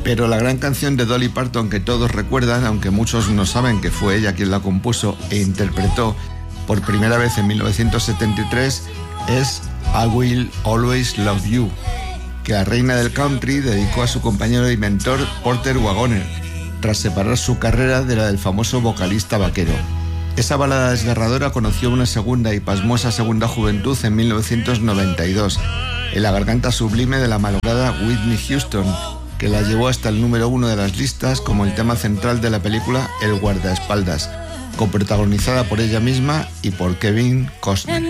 Pero la gran canción de Dolly Parton que todos recuerdan, aunque muchos no saben que fue ella quien la compuso e interpretó por primera vez en 1973, es I Will Always Love You, que la reina del country dedicó a su compañero y mentor Porter Wagoner, tras separar su carrera de la del famoso vocalista vaquero. Esa balada desgarradora conoció una segunda y pasmosa segunda juventud en 1992, en la garganta sublime de la malograda Whitney Houston, que la llevó hasta el número 1 de las listas como el tema central de la película El guardaespaldas, coprotagonizada por ella misma y por Kevin Costner.